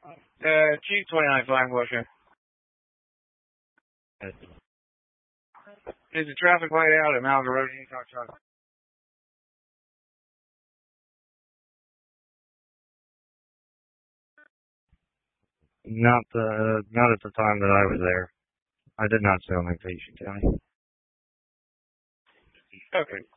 Chief 29 Flying Bushing. Is the traffic light out at Malga Road? Not at the time that I was there. I did not sell in Acacia County. Okay.